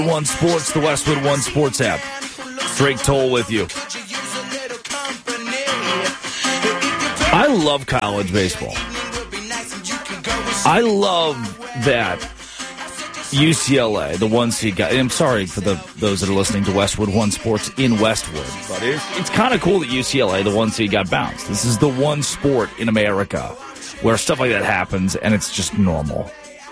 One Sports, the Westwood One Sports app. Drake Toll with you. I love college baseball. I love that UCLA, the one seed guy. I'm sorry for those that are listening to Westwood One Sports in Westwood, but it's kind of cool that UCLA, the one seed, got bounced. This is the one sport in America where stuff like that happens, and it's just normal.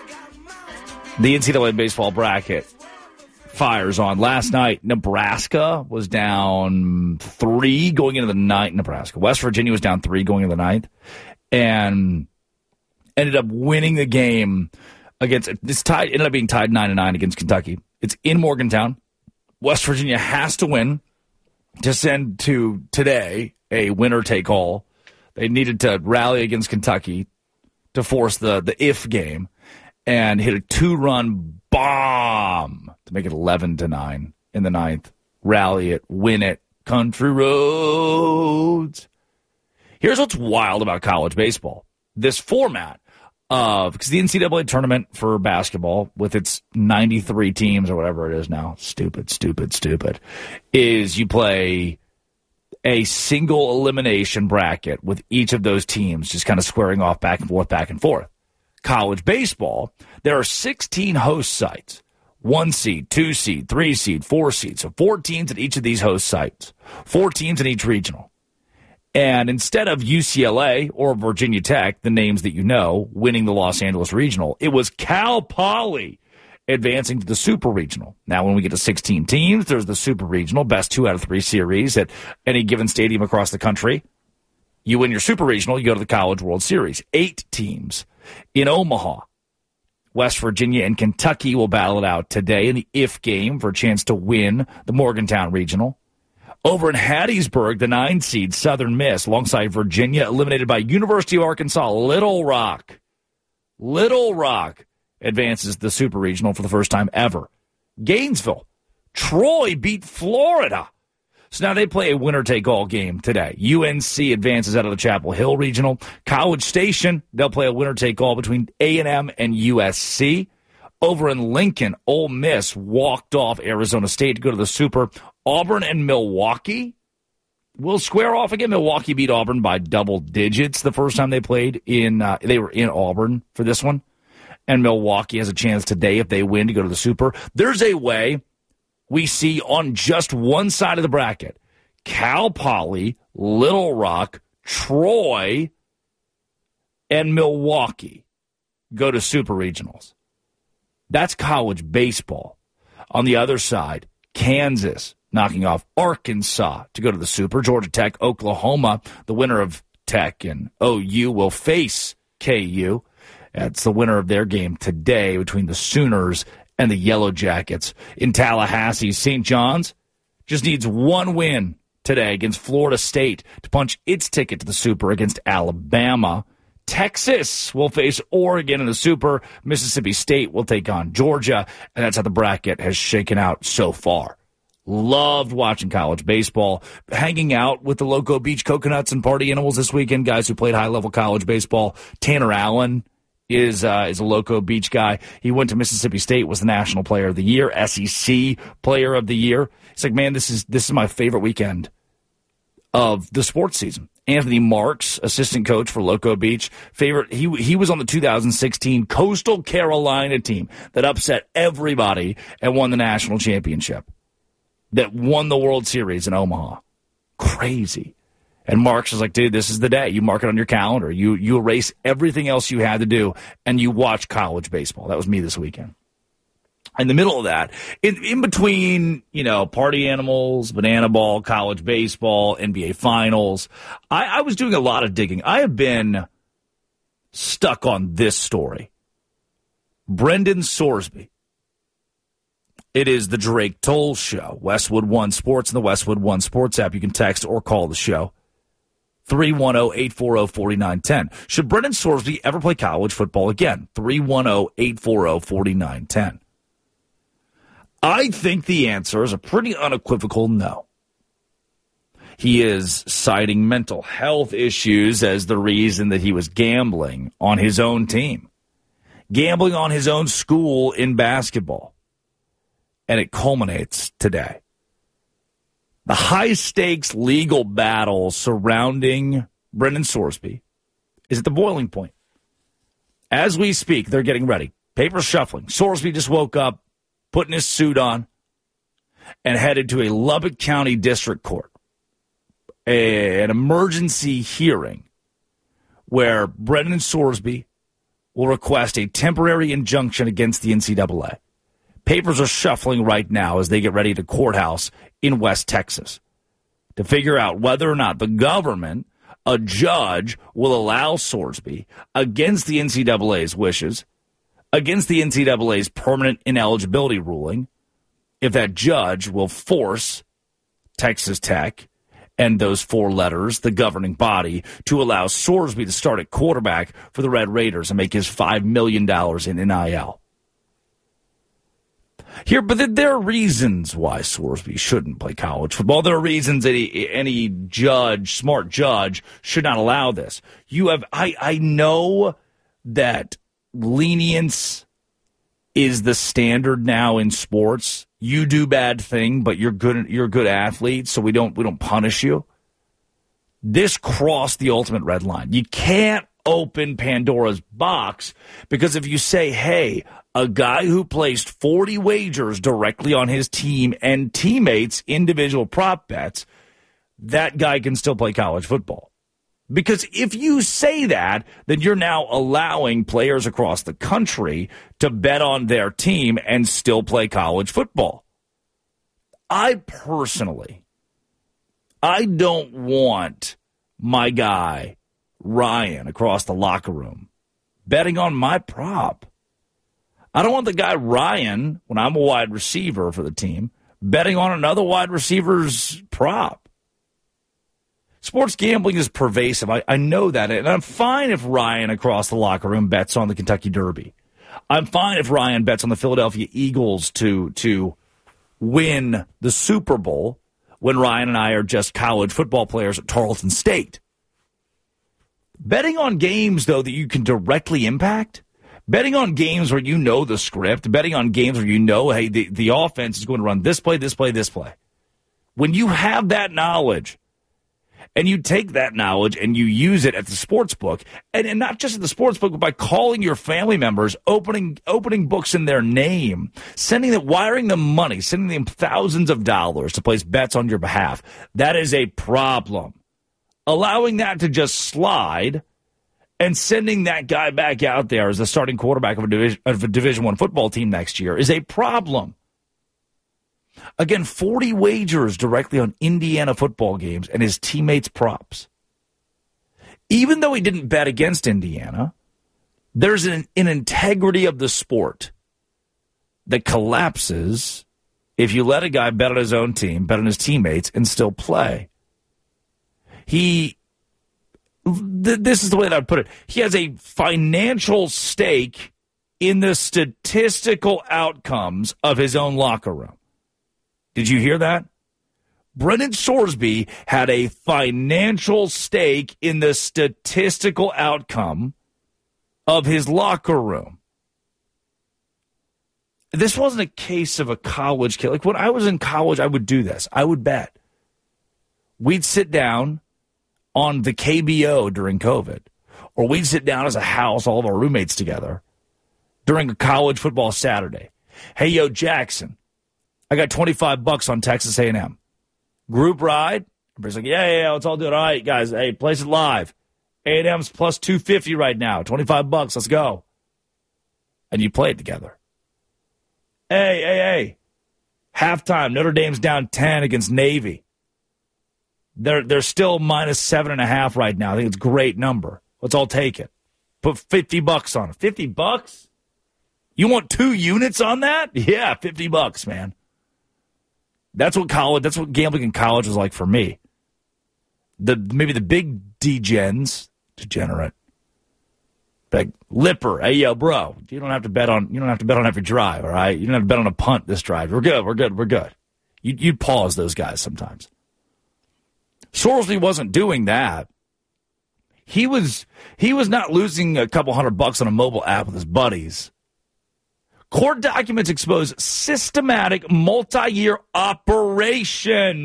The NCAA baseball bracket fires on. Last night, Nebraska was down 3 going into the ninth. West Virginia was down 3 going into the ninth, and ended up winning the game against this tie. Ended up being tied 9-9 against Kentucky. It's in Morgantown. West Virginia has to win to send to today a winner take all. They needed to rally against Kentucky to force the if game, and hit a 2-run bomb to make it 11-9 in the ninth. Rally it, win it, country roads. Here's what's wild about college baseball. This format of, because the NCAA tournament for basketball, with its 93 teams or whatever it is now, stupid, is you play a single elimination bracket with each of those teams just kind of squaring off back and forth. College baseball, there are 16 host sites. 1 seed, 2 seed, 3 seed, 4 seed. So 4 teams at each of these host sites. 4 teams in each regional. And instead of UCLA or Virginia Tech, the names that you know, winning the Los Angeles Regional, it was Cal Poly advancing to the Super Regional. Now, when we get to 16 teams, there's the Super Regional, best 2 out of 3 series at any given stadium across the country. You win your Super Regional, you go to the College World Series. 8 teams in Omaha. West Virginia and Kentucky will battle it out today in the if game for a chance to win the Morgantown Regional. Over in Hattiesburg, the 9 seed Southern Miss, alongside Virginia, eliminated by University of Arkansas. Little Rock advances the Super Regional for the first time ever. Gainesville, Troy beat Florida. So now they play a winner-take-all game today. UNC advances out of the Chapel Hill Regional. College Station, they'll play a winner-take-all between A&M and USC. Over in Lincoln, Ole Miss walked off Arizona State to go to the Super. Auburn and Milwaukee will square off again. Milwaukee beat Auburn by double digits the first time they played. They were in Auburn for this one. And Milwaukee has a chance today, if they win, to go to the Super. There's a way we see on just one side of the bracket, Cal Poly, Little Rock, Troy, and Milwaukee go to Super Regionals. That's college baseball. On the other side, Kansas knocking off Arkansas to go to the Super. Georgia Tech, Oklahoma, the winner of Tech and OU will face KU. That's the winner of their game today between the Sooners and the Yellow Jackets. In Tallahassee, St. John's just needs one win today against Florida State to punch its ticket to the Super against Alabama. Texas will face Oregon in the Super. Mississippi State will take on Georgia, and that's how the bracket has shaken out so far. Loved watching college baseball, hanging out with the Loco Beach Coconuts and Party Animals this weekend, guys who played high-level college baseball. Tanner Allen is a Loco Beach guy. He went to Mississippi State, was the National Player of the Year, SEC Player of the Year. It's like, man, this is my favorite weekend of the sports season. Anthony Marks, assistant coach for Loco Beach, he was on the 2016 Coastal Carolina team that upset everybody and won the national championship, that won the World Series in Omaha. Crazy. And Marks was like, dude, this is the day. You mark it on your calendar. You erase everything else you had to do, and you watch college baseball. That was me this weekend. In the middle of that, in between, Party Animals, Banana Ball, college baseball, NBA Finals, I was doing a lot of digging. I have been stuck on this story. Brendan Sorsby. It is the Drake Toll Show. Westwood One Sports and the Westwood One Sports app. You can text or call the show. 310-840-4910. Should Brendan Sorsby ever play college football again? 310-840-4910. I think the answer is a pretty unequivocal no. He is citing mental health issues as the reason that he was gambling on his own team, gambling on his own school in basketball. and it culminates today. The high-stakes legal battle surrounding Brendan Sorsby is at the boiling point. As we speak, they're getting ready. Papers shuffling. Sorsby just woke up, putting his suit on, and headed to a Lubbock County District Court. An emergency hearing where Brendan Sorsby will request a temporary injunction against the NCAA. Papers are shuffling right now as they get ready to courthouse in West Texas to figure out whether or not the government, a judge, will allow Sorsby, against the NCAA's wishes, against the NCAA's permanent ineligibility ruling, if that judge will force Texas Tech and those four letters, the governing body, to allow Sorsby to start at quarterback for the Red Raiders and make his $5 million in NIL. Here, but there are reasons why Sorsby shouldn't play college football. There are reasons that any judge, smart judge, should not allow this. I know that lenience is the standard now in sports. You do bad thing, but you're a good athlete, so we don't punish you. This crossed the ultimate red line. You can't open Pandora's box, because if you say, hey, a guy who placed 40 wagers directly on his team and teammates' individual prop bets, that guy can still play college football. Because if you say that, then you're now allowing players across the country to bet on their team and still play college football. I don't want my guy, Ryan, across the locker room betting on my prop. I don't want the guy, Ryan, when I'm a wide receiver for the team, betting on another wide receiver's prop. Sports gambling is pervasive. I know that. And I'm fine if Ryan across the locker room bets on the Kentucky Derby. I'm fine if Ryan bets on the Philadelphia Eagles to win the Super Bowl when Ryan and I are just college football players at Tarleton State. Betting on games, though, that you can directly impact, betting on games where you know the script, betting on games where you know, hey, the offense is going to run this play, this play, this play. When you have that knowledge, and you take that knowledge and you use it at the sports book, and not just at the sports book, but by calling your family members, opening books in their name, wiring them money, sending them thousands of dollars to place bets on your behalf. That is a problem. Allowing that to just slide and sending that guy back out there as the starting quarterback of a Division I football team next year is a problem. Again, 40 wagers directly on Indiana football games and his teammates' props. Even though he didn't bet against Indiana, there's an integrity of the sport that collapses if you let a guy bet on his own team, bet on his teammates, and still play. This is the way that I'd put it. He has a financial stake in the statistical outcomes of his own locker room. Did you hear that? Brendan Sorsby had a financial stake in the statistical outcome of his locker room. This wasn't a case of a college kid. Like when I was in college, I would do this. I would bet. We'd sit down on the KBO during COVID, or we'd sit down as a house, all of our roommates together, during a college football Saturday. Hey, yo, Jackson, I got $25 on Texas A&M. Group ride? Everybody's like, yeah, let's all do it. All right, guys, hey, place it live. A&M's plus 250 right now, $25, let's go. And you play it together. Hey. Halftime, Notre Dame's down 10 against Navy. They're still minus 7.5 right now. I think it's a great number. Let's all take it. Put $50 on it. $50? You want 2 units on that? Yeah, $50, man. That's what gambling in college was like for me. Maybe the big degenerate. Like Lipper, hey yo, bro, you don't have to bet on every drive, all right? You don't have to bet on a punt this drive. We're good. You'd pause those guys sometimes. Sorsby wasn't doing that. He was not losing a couple $100 on a mobile app with his buddies, Court documents expose systematic multi-year operation.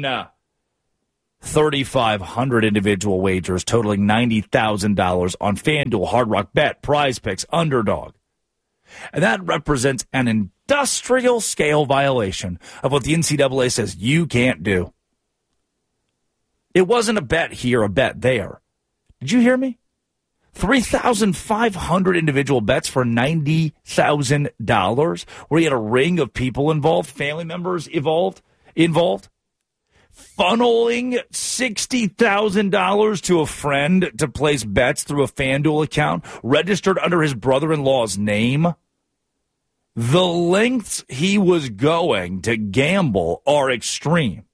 3,500 individual wagers totaling $90,000 on FanDuel, Hard Rock Bet, Prize Picks, Underdog. And that represents an industrial scale violation of what the NCAA says you can't do. It wasn't a bet here, a bet there. Did you hear me? 3,500 individual bets for $90,000, where you had a ring of people involved, family members involved, funneling $60,000 to a friend to place bets through a FanDuel account registered under his brother-in-law's name. The lengths he was going to gamble are extreme.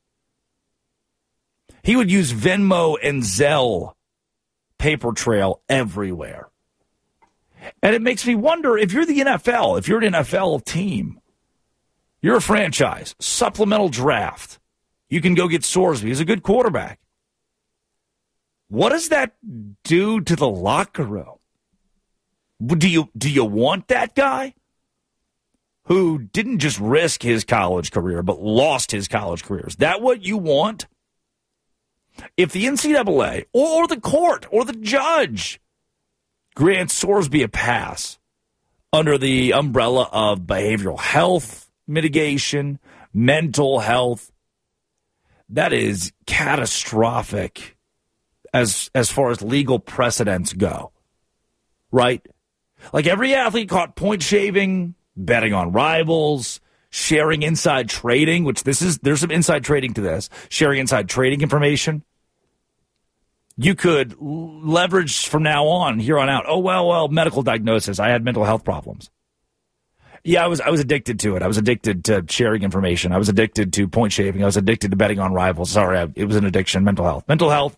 He would use Venmo and Zelle paper trail everywhere. And it makes me wonder, if you're the NFL, if you're an NFL team, you're a franchise, supplemental draft, you can go get Sorsby. He's a good quarterback. What does that do to the locker room? Do you want that guy who didn't just risk his college career but lost his college career? Is that what you want? If the NCAA or the court or the judge grants Sorsby a pass under the umbrella of behavioral health mitigation, mental health, that is catastrophic as far as legal precedents go, right? Like every athlete caught point shaving, betting on rivals, sharing inside trading, which there's some inside trading to this, sharing inside trading information. You could leverage from now on, here on out. Oh, well, medical diagnosis. I had mental health problems. Yeah, I was addicted to it. I was addicted to sharing information. I was addicted to point shaving. I was addicted to betting on rivals. Sorry, it was an addiction. Mental health.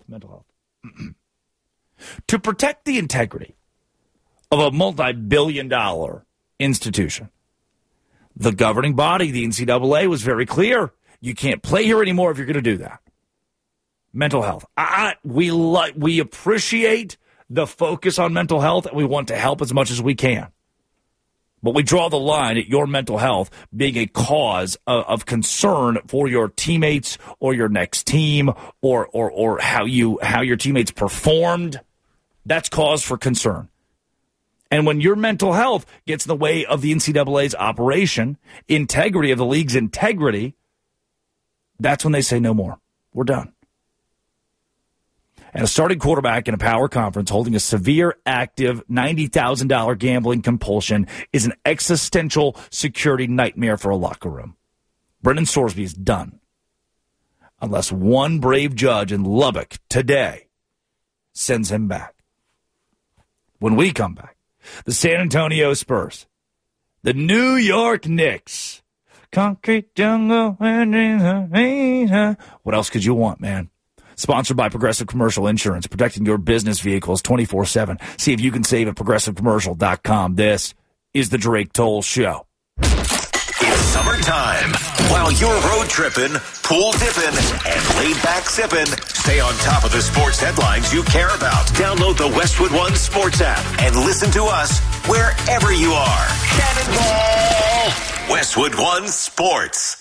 To protect the integrity of a multi-billion-dollar institution, the governing body, the NCAA, was very clear. You can't play here anymore if you're going to do that. Mental health. We appreciate the focus on mental health, and we want to help as much as we can. But we draw the line at your mental health being a cause of concern for your teammates or your next team or how your teammates performed. That's cause for concern. And when your mental health gets in the way of the NCAA's operation, integrity of the league's integrity, that's when they say no more. We're done. And a starting quarterback in a power conference holding a severe active $90,000 gambling compulsion is an existential security nightmare for a locker room. Brendan Sorsby is done. Unless one brave judge in Lubbock today sends him back. When we come back, the San Antonio Spurs, the New York Knicks, concrete jungle. What else could you want, man? Sponsored by Progressive Commercial Insurance, protecting your business vehicles 24/7. See if you can save at ProgressiveCommercial.com. This is the Drake Toll Show. It's summertime. While you're road tripping, pool dipping, and laid back sipping, stay on top of the sports headlines you care about. Download the Westwood One Sports app and listen to us wherever you are. Cannonball! Westwood One Sports.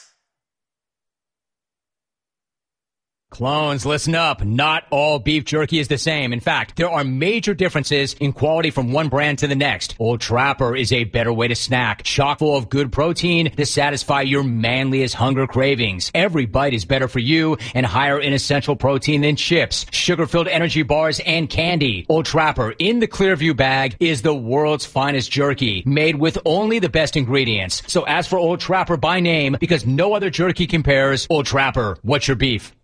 Clones, listen up. Not all beef jerky is the same. In fact, there are major differences in quality from one brand to the next. Old Trapper is a better way to snack, chock full of good protein to satisfy your manliest hunger cravings. Every bite is better for you and higher in essential protein than chips, sugar-filled energy bars, and candy. Old Trapper in the Clearview bag is the world's finest jerky, made with only the best ingredients. So ask for Old Trapper by name because no other jerky compares. Old Trapper, what's your beef?